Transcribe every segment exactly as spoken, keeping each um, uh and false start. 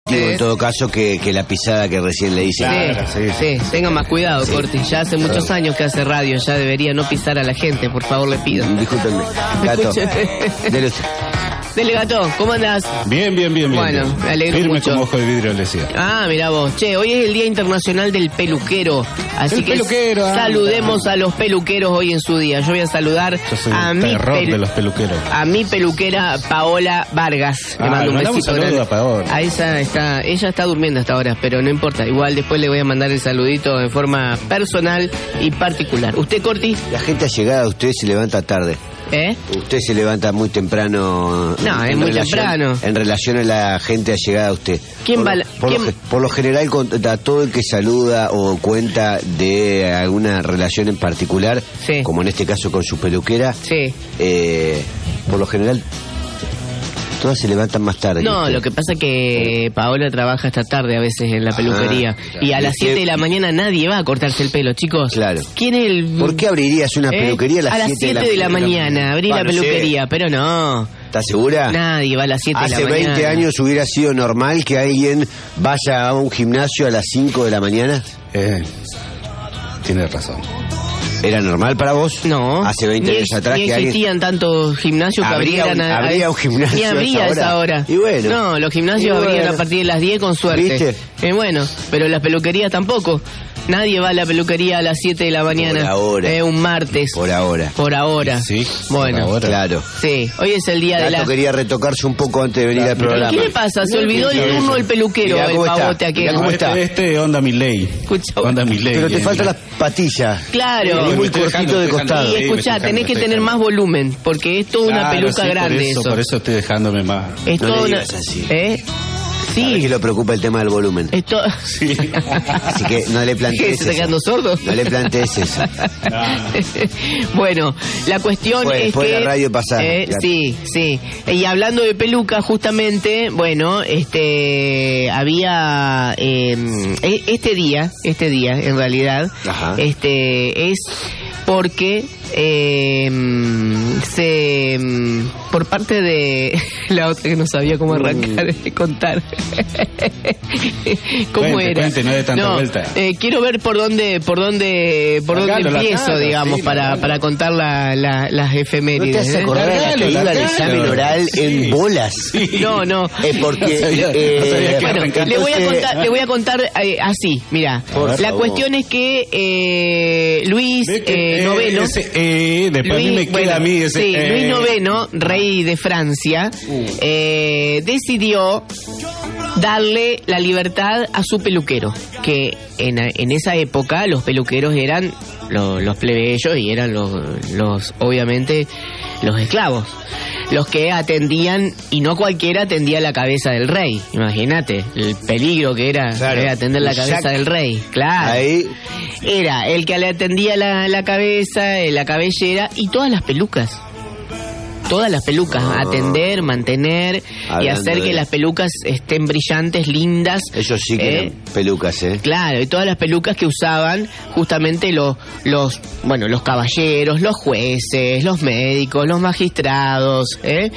en todo caso que, que la pisada que recién le hice. Claro, sí, sí, sí, tenga más cuidado, sí. Corti. Ya hace muchos claro. años que hace radio, ya debería no pisar a la gente, por favor, le pido. Discúlpenme. Gato. Dele usted. Dele, Gato, ¿cómo andás? Bien, bien, bien, bien. Bueno, me alegro Firme mucho. como ojo de vidrio, le decía. Ah, mirá vos. Che, hoy es el Día Internacional del Peluquero. Así el que peluquero, saludemos ah, a los peluqueros hoy en su día. Yo voy a saludar Yo soy a el mi terror pelu- de los peluqueros. A mi peluquera Paola Vargas. Ah, le mando un le mandamos besito un saludo grande. a Paola. A esa está, ella está durmiendo hasta ahora, pero no importa. Igual después le voy a mandar el saludito de forma personal y particular. ¿Usted, Corti? La gente allegada a usted se levanta tarde. ¿Eh? Usted se levanta muy temprano. No, es muy temprano. En relación a la gente allegada a usted. ¿Quién por, va? La, por, ¿quién? Lo, por lo general, a todo el que saluda o cuenta de alguna relación en particular, sí. como en este caso con su peluquera, sí. eh, por lo general, todas se levantan más tarde. No, lo que pasa es que Paola trabaja hasta tarde a veces en la peluquería. Ah, claro. Y a las siete de la mañana nadie va a cortarse el pelo, chicos. Claro. ¿Quién es el...? ¿Por qué abrirías una ¿Eh? peluquería a las siete de la, de la mañana? Abrí bueno, la peluquería, sí. pero no. ¿Estás segura? Nadie va a las siete de la mañana. Hace veinte años hubiera sido normal que alguien vaya a un gimnasio a las cinco de la mañana. Eh, tienes razón. ¿Era normal para vos? No. Hace veinte ni, años atrás ni que existían alguien... tantos gimnasios que habría abrieran... Un, a, habría un gimnasio Ni habría a esa hora. Y bueno. No, los gimnasios bueno. abrían a partir de las diez con suerte. ¿Viste? Eh, bueno, pero las peluquerías tampoco. Nadie va a la peluquería a las siete de la mañana. Por ahora. Eh, un martes. Por ahora. Por ahora. Sí, bueno. por ahora. Claro. Sí, hoy es el día Gato de la... quería retocarse un poco antes de venir claro. al programa. ¿Qué le pasa? Se no, olvidó el turno del peluquero, Mirá el pavote aquel. ¿Cómo está? Este, este onda Milei. Escucha, onda Milei. Pero te eh, faltan las patillas. Claro. Y muy cortito de costado. Y escuchá, tenés que tener más volumen, porque es toda claro, una peluca sí, grande por eso, eso. Por eso estoy dejándome más. Es no toda le una... digas así. ¿Eh? Sí. A ver que lo preocupa el tema del volumen. Esto... Sí. Así que no le plantees ¿Se está quedando sordo? No le plantees eso. Bueno, la cuestión fue, es fue que... la radio pasada. Eh, sí, sí. Y hablando de peluca, justamente, bueno, este... Había... Eh, este día, este día, en realidad, Ajá. este es porque... Eh, se por parte de la otra que no sabía cómo arrancar de contar cómo cuente, era cuente, no de tanta no, vuelta. Eh, quiero ver por dónde por dónde por Lagalo, dónde empiezo lagalo, digamos sí, para lagalo. para contar la, la, las efemérides. ¿No te hace acordar ¿eh? de la que iba al examen oral sí. en bolas? Sí. No, no. Es porque no sabía, eh, no sabía que bueno, arrancar. le voy a contar, le voy a contar eh, así, mira. Por la favor. cuestión es que eh, Luis que, eh, eh, Noveno ese, eh, después Luis, a mí me queda bueno, a mí ese, sí, eh, Luis Noveno, rey de Francia, Uh. eh, decidió darle la libertad a su peluquero, que en, en esa época los peluqueros eran los, los plebeyos y eran los, los obviamente los esclavos, los que atendían, y no cualquiera atendía la cabeza del rey. Imagínate el peligro que era, claro. era atender la cabeza Jack. del rey. Claro. Ahí. Era el que le atendía la, la cabeza, la cabellera y todas las pelucas. Todas las pelucas, Ah. atender, mantener Hablando y hacer que de- las pelucas estén brillantes, lindas. Ellos sí que Eh, eran pelucas, ¿eh? Claro, y todas las pelucas que usaban justamente los, los, bueno, los caballeros, los jueces, los médicos, los magistrados, ¿eh?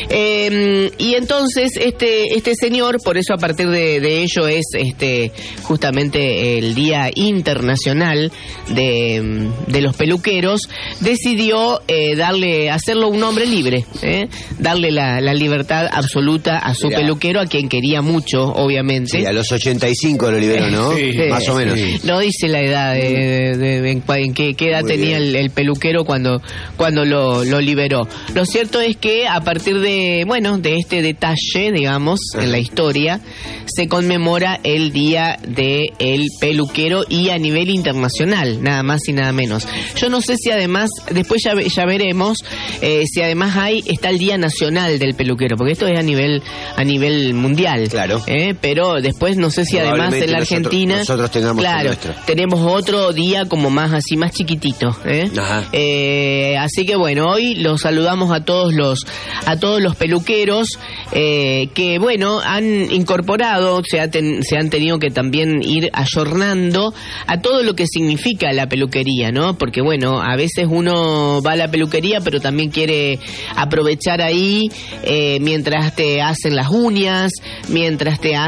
Eh, y entonces este, este señor, por eso a partir de, de ello es este, justamente el Día Internacional de, de los Peluqueros, decidió eh, darle, hacerlo un hombre libre, ¿eh? Darle la, la libertad absoluta a su Mirá. peluquero, a quien quería mucho, obviamente. Sí, a los ochenta y cinco lo liberó, ¿no? Sí, Más o menos. sí. No dice la edad de, de- de- de- en, en qué, qué edad Muy tenía bien. el, el peluquero cuando cuando lo, lo liberó. Lo cierto es que a partir de bueno de este detalle, digamos, en la historia, se conmemora el día de el peluquero y a nivel internacional, nada más y nada menos. Yo no sé si además después ya, ve- ya veremos eh, si además hay está el día nacional del peluquero, porque esto es a nivel a nivel mundial. Claro. ¿eh? Pero después no sé si además en la Probablemente Argentina nosotros- nosotros tengamos el claro, nuestro. tenemos otro día como más así más chiquitito, ¿eh? Ajá. Eh, así que bueno, hoy los saludamos a todos los a todos los peluqueros eh, que bueno han incorporado, se, ha ten- se han tenido que también ir ayornando a todo lo que significa la peluquería, ¿no? Porque bueno, a veces uno va a la peluquería pero también quiere aprovechar ahí eh, mientras te hacen las uñas, mientras te hacen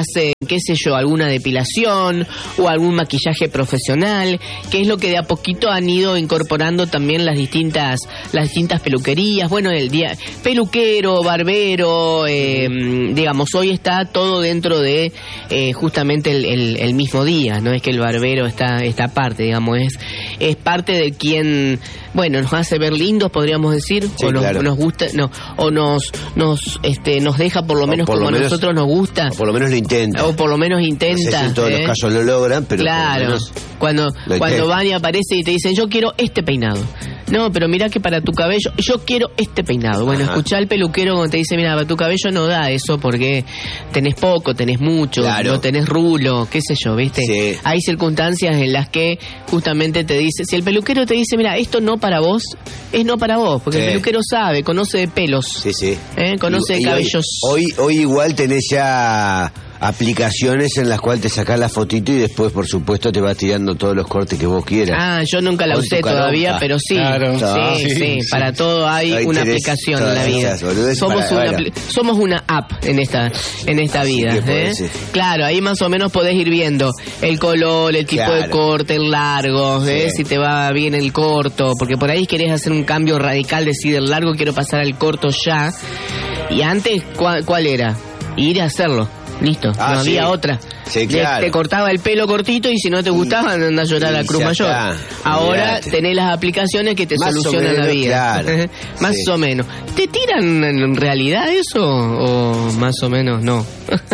qué sé yo, alguna depilación o algún maquillaje profesional, que es lo que de a poquito han ido incorporando también las distintas las distintas peluquerías. Bueno, el día peluquero, barbero, eh, digamos, hoy está todo dentro de eh, justamente el, el, el mismo día. No es que el barbero está esta parte, digamos, es es parte de quien, bueno, nos hace ver lindos, podríamos decir, Sí, o nos, claro. nos gusta, no, o nos nos este nos deja por lo menos por lo como a menos- nosotros nos gusta. O por lo menos lo intenta. O por lo menos No sé intenta. si en todos ¿eh? los casos lo logran, pero por lo claro, menos cuando lo cuando intenta. van y aparece y te dicen, yo quiero este peinado. No, pero mira que para tu cabello, yo quiero este peinado. Bueno, Ajá. escuchá al peluquero cuando te dice, mira, para tu cabello no da eso porque tenés poco, tenés mucho, Claro. no tenés rulo, qué sé yo, ¿viste? Sí. Hay circunstancias en las que justamente te dice, si el peluquero te dice, mira, esto no para vos, es no para vos, porque Sí. el peluquero sabe, conoce de pelos. Sí, sí. ¿Eh? Conoce Y- de y hoy- cabellos. Hoy, hoy igual tenés ya aplicaciones en las cuales te sacás la fotito y después, por supuesto, te va tirando todos los cortes que vos quieras. Ah, yo nunca la Con usé tu caronca. todavía, pero sí, Claro. sí, Ah, sí, sí, sí. para todo hay Ahí una tenés aplicación en todas la vida. esas boludeces Somos para- una, bueno. apli- somos una app en esta en esta Así vida. que puede ¿eh? ser. Claro, ahí más o menos podés ir viendo el color, el tipo de Claro. corte, el largo, ¿eh? Sí. si te va bien el corto, porque por ahí querés hacer un cambio radical, decir del largo quiero pasar al corto ya. Y antes, ¿cuál, cuál era? Ir a hacerlo. Listo, Ah, no sí. había otra. Sí, Te- claro. Te cortaba el pelo cortito y si no te gustaba, anda a llorar a la y Cruz ya Mayor. está. Ahora Olvídate. tenés las aplicaciones que te Más o solucionan la menos, vida. claro. Más Sí. o menos. ¿Te tiran en realidad eso o más o menos no?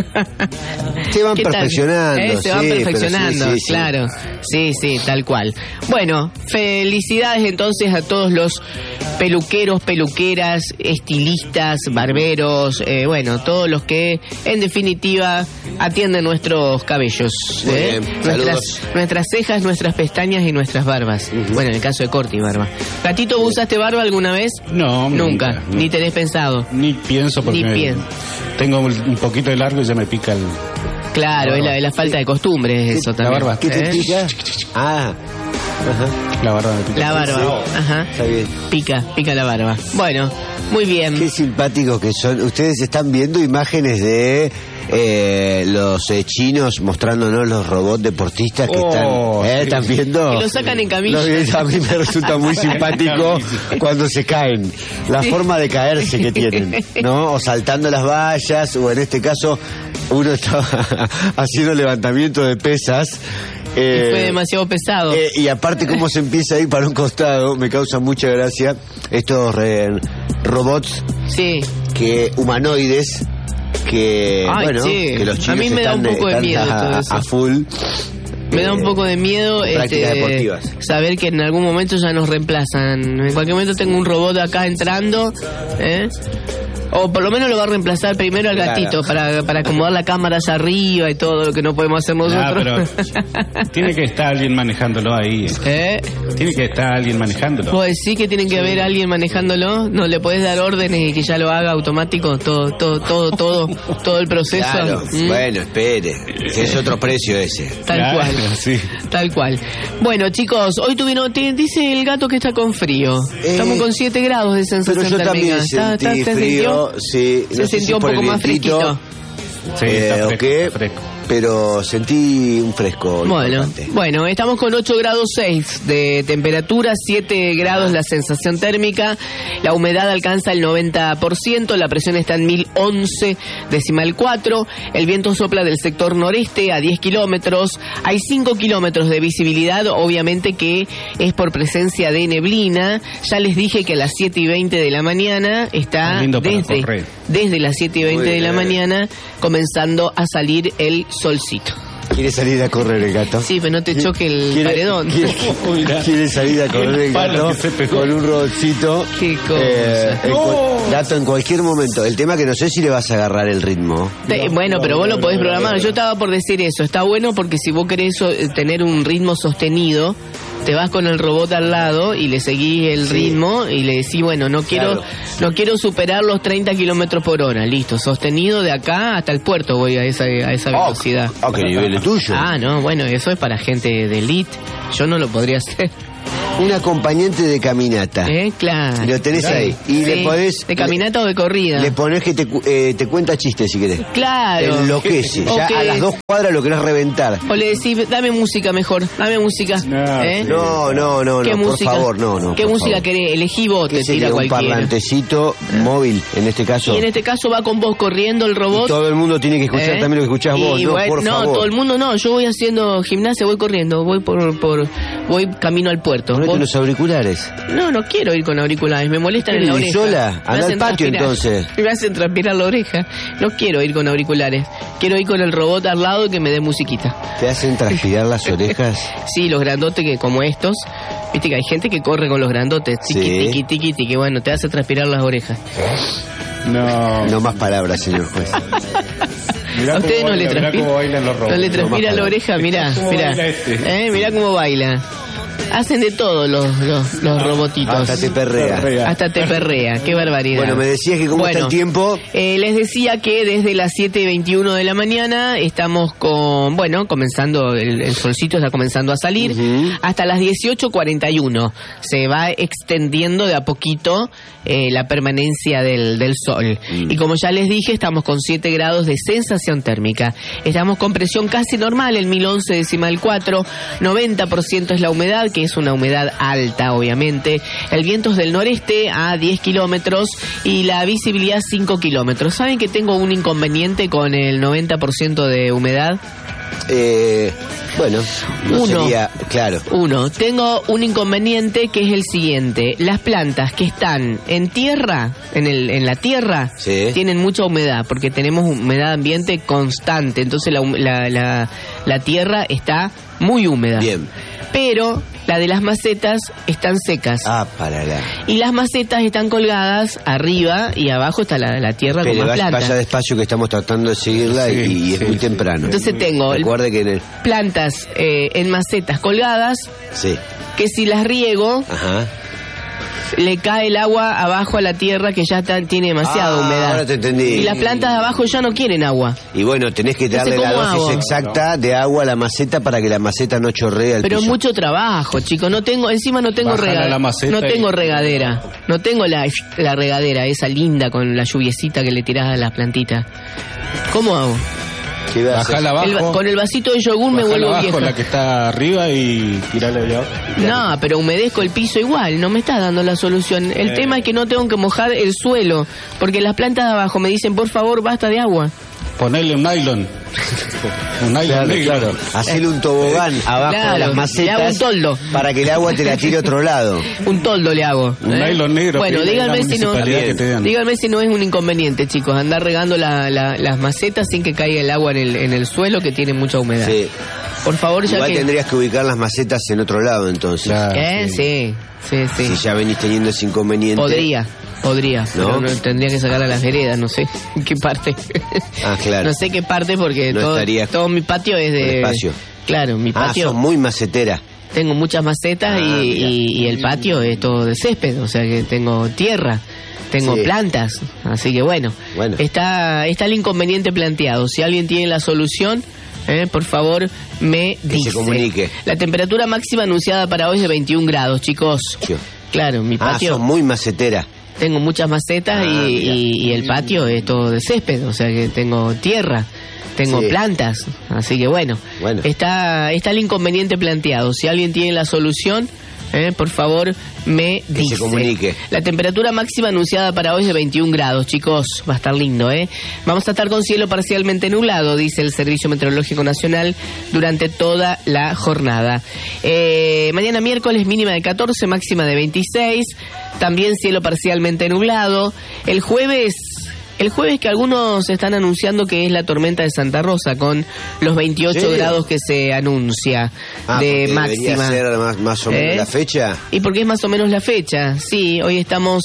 Se van ¿Qué tal? perfeccionando. Eh, Se van sí, pero perfeccionando, sí, sí, sí. claro. Sí, sí, tal cual. Bueno, felicidades entonces a todos los peluqueros, peluqueras, estilistas, barberos, eh, bueno, todos los que en definitiva atienden nuestros cabellos. Muy ¿eh? bien, Nuestras, saludos. nuestras cejas, nuestras pestañas y nuestras barbas. Ujú. Bueno, en el caso de corte y barba. Gatito, ¿vos usaste barba alguna vez? No, Nunca, nunca, ni tenés pensado. Ni pienso porque Ni me- pienso. tengo un un poquito de largo y ya me pica el... Claro, La es la, barba. es la falta de costumbre, es eso La también. barba. ¿Qué te ¿eh? pica? Ah, ajá. La barba me pica. La barba, Sí. ajá. Está bien. Pica, pica la barba. Bueno, muy bien. Qué simpáticos que son. Ustedes están viendo imágenes de eh, los eh, chinos mostrándonos los robots deportistas que Oh, están. ¿eh? sí. ¿Están viendo? Que lo sacan en camilla. Lo vi- a mí me resulta muy simpático cuando se caen. La Sí. forma de caerse que tienen, ¿no? O saltando las vallas, o en este caso, uno estaba haciendo levantamiento de pesas. eh, Fue demasiado pesado. eh, y aparte cómo se empieza a ir para un costado, me causa mucha gracia estos eh, robots Sí. que humanoides que Ay, bueno sí. que los A chinos mí me da están, un poco de están miedo a, todo eso. a full. Me da un eh, poco de miedo en prácticas este, deportivas. saber que en algún momento ya nos reemplazan. En cualquier momento tengo un robot acá entrando, ¿eh? O por lo menos lo va a reemplazar primero al Claro. gatito para, para acomodar la cámara hacia arriba y todo lo que no podemos hacer Ah, nosotros. pero tiene que estar alguien manejándolo ahí. ¿Eh? Tiene que estar alguien manejándolo. ¿Vos decís que tiene que haber alguien manejándolo? ¿No le podés dar órdenes y que ya lo haga automático? Todo, todo, todo, todo, todo el proceso. Claro, ¿Mm? bueno, espere, que es otro precio ese. Tal Claro, cual. sí. Tal cual. Bueno, chicos, hoy tuvieron, te- dice el gato que está con frío. Eh, Estamos con siete grados de sensación Pero yo térmica. también ¿Está- sentí está- se frío, sintió? sí, Se no sé sintió si un por poco el más vientito, fresquito. Sí, eh, está o fresco, qué, está fresco. pero sentí un fresco Bueno, importante. bueno, estamos con ocho grados seis de temperatura, siete grados la sensación térmica, la humedad alcanza el noventa por ciento, la presión está en mil once decimal cuatro, el viento sopla del sector noreste a diez kilómetros, hay cinco kilómetros de visibilidad, obviamente que es por presencia de neblina, ya les dije que a las siete y veinte de la mañana está Lindo para desde, correr. desde las siete y veinte Muy de la bien. mañana comenzando a salir el solcito. ¿Quiere salir a correr el gato? Sí, pero no te choque el ¿Quiere- paredón. Quiere, Mirá. quiere salir a correr el palo gato que se pegó. con un robotcito. Qué cosa. Eh, en cu- gato en cualquier momento. El tema que no sé si le vas a agarrar el ritmo. Te- bueno, pero vos lo podés programar. Yo estaba por decir eso. Está bueno porque si vos querés so- eh, tener un ritmo sostenido, te vas con el robot al lado y le seguís el Sí. ritmo y le decís, bueno, no quiero Claro. no quiero superar los treinta kilómetros por hora. Listo, sostenido de acá hasta el puerto voy a esa, a esa Oh, velocidad. oh, qué nivel es tuyo. Ah, no, bueno, eso es para gente de elite. Yo no lo podría hacer. Un acompañante de caminata. ¿Eh? Claro. Lo tenés Sí. ahí. Y Sí. le podés... ¿De caminata o de corrida? Le ponés que te, cu- eh, te cuenta chistes si querés. Claro. Enloquece. O Ya que- a las dos cuadras lo querés reventar. O le decís, dame música mejor, dame música. No, ¿Eh? No, no, no, ¿Qué no, por música? favor, no, no. ¿Qué por música favor. querés? Elegí vos, ¿Qué te sería? tira Un cualquiera. parlantecito móvil, en este caso. Y en este caso va con vos corriendo el robot. Y todo el mundo tiene que escuchar ¿Eh? también lo que escuchás vos, Y no, bueno, por no, favor. todo el mundo no. Yo voy haciendo gimnasia, voy corriendo, voy por, por voy camino al puerto. Ponete Vos- los auriculares. No, no quiero ir con auriculares, me molestan en la ¿Querés ir oreja. sola? Me Anda al hacen patio, transpirar. entonces. Me hacen transpirar la oreja. No quiero ir con auriculares. Quiero ir con el robot al lado y que me dé musiquita. ¿Te hacen transpirar las orejas? Sí, los grandotes que como estos. Viste que hay gente que corre con los grandotes. Tiqui, Sí. tiqui, tiqui, tiqui. Bueno, te hace transpirar las orejas. No. No más palabras, señor juez. Mirá A ustedes cómo no le baila, mirá transpira. cómo bailan los No robots. le transpira más la oreja, mirá, ¿Cómo mirá. baila este? Eh, mirá cómo baila. Hacen de todo los, los, los robotitos. Hasta te perrea. Perrea. Hasta te perrea, qué barbaridad. Bueno, me decías que cómo está el tiempo. Eh, les decía que desde las siete y veintiuno de la mañana estamos con, bueno, comenzando, el, el solcito está comenzando a salir, Ujú. hasta las dieciocho cuarenta y uno. Se va extendiendo de a poquito eh, la permanencia del, del sol. Mm. Y como ya les dije, estamos con siete grados de sensación térmica. Estamos con presión casi normal, el mil once decimal cuatro, noventa por ciento es la humedad, que es una humedad alta, obviamente. El viento es del noreste a diez kilómetros y la visibilidad cinco kilómetros. ¿Saben que tengo un inconveniente con el noventa por ciento de humedad? Eh, bueno, no Uno. sería... Claro. Uno, tengo un inconveniente que es el siguiente. Las plantas que están en tierra, en, el, en la tierra, Sí. tienen mucha humedad, porque tenemos humedad ambiente constante. Entonces la, hum- la, la, la tierra está muy húmeda. Bien. Pero la de las macetas están secas. Ah, para la... Y las macetas están colgadas arriba y abajo está la, la tierra Pero con más vaya, planta. vaya despacio que estamos tratando de seguirla y, Sí, y es sí, muy sí. temprano. Entonces tengo el- Recuerde que en el... plantas eh, en macetas colgadas Sí. que si las riego Ajá. le cae el agua abajo a la tierra que ya está- tiene demasiada Ah, humedad. ahora te entendí. Y las plantas de abajo ya no quieren agua. Y bueno, tenés que darle Entonces, la ¿cómo dosis hago? exacta de agua a la maceta para que la maceta no chorree al Pero piso. mucho trabajo, chicos. No tengo, encima no tengo Bájala regadera. la maceta No tengo y- regadera. No tengo la, la regadera esa linda con la lluviecita que le tirás a las plantitas. ¿Cómo hago? ¿Qué vas a hacer? Bajala El- abajo. con el vasito de yogur me Bajala vuelvo abajo, vieja. la que está arriba y tirala allá abajo. No, pero humedezco el piso igual, no me está dando la solución. El Eh. tema es que no tengo que mojar el suelo, porque las plantas de abajo me dicen, por favor, basta de agua. Ponerle un nylon. Un nylon Claro, negro. claro. Hacerle un tobogán abajo Claro, de las le macetas hago un toldo. para que el agua te la tire a otro lado. Un toldo le hago. Un ¿eh? nylon negro. Bueno, pide díganme la si no, municipalidad que te dan. díganme si no es un inconveniente, chicos, andar regando la- la- las macetas sin que caiga el agua en el, en el suelo que tiene mucha humedad. Sí. Por favor, ya Igual que... tendrías que ubicar las macetas en otro lado, entonces. Claro. ¿Eh? Sí, sí, sí. Si ya venís teniendo ese inconveniente. Podría, podría, ¿No? pero no, tendría que sacar a las veredas, no sé en qué parte. Ah, claro. No sé qué parte porque No todo, estaría todo mi patio es con de... espacio. Claro, mi Ah, patio... sos muy macetera. Tengo muchas macetas Ah, y, mira. y- y el patio es todo de césped, o sea que tengo tierra, tengo Sí. plantas, así que bueno, Bueno. Está, está el inconveniente planteado. Si alguien tiene la solución, eh, por favor me Que dice. se comunique. La temperatura máxima anunciada para hoy es de veintiún grados, chicos. Yo. Claro, mi Ah, patio... sos muy macetera. Tengo muchas macetas Ah, y, mira. y- y el patio es todo de césped, o sea que tengo tierra, tengo Sí. plantas, así que bueno, Bueno. Está, está el inconveniente planteado. Si alguien tiene la solución, eh, por favor me Que dice. se comunique. La temperatura máxima anunciada para hoy es de veintiún grados, chicos, va a estar lindo, ¿eh? Vamos a estar con cielo parcialmente nublado, dice el Servicio Meteorológico Nacional, durante toda la jornada. Eh, mañana miércoles mínima de catorce, máxima de veintiséis, también cielo parcialmente nublado. El jueves... El jueves que algunos están anunciando que es la tormenta de Santa Rosa con los veintiocho ¿Serio? grados que se anuncia Ah, de porque máxima. debería ser más, más o menos ¿Eh? la fecha. Y porque es más o menos la fecha, sí, hoy estamos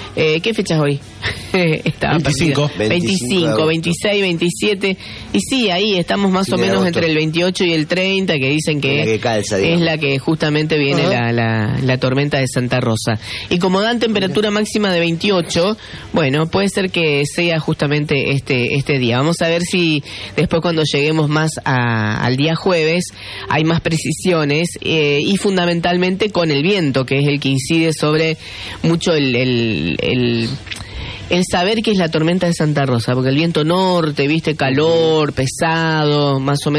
Eh, ¿Qué fecha es hoy? Estaba veinticinco. perdida. veinticinco, veintiséis, veintisiete. Y sí, ahí estamos más Fin o de menos agosto. entre el veintiocho y el treinta, que dicen que, Es la que calza, es digamos. la que justamente viene Ajá. la, la, la tormenta de Santa Rosa. Y como dan temperatura máxima de veintiocho, bueno, puede ser que sea justamente este, este día. Vamos a ver si después cuando lleguemos más a, al día jueves hay más precisiones eh, y fundamentalmente con el viento, que es el que incide sobre mucho el, el, el, el saber que es la tormenta de Santa Rosa, porque el viento norte, viste, calor, pesado, más o menos.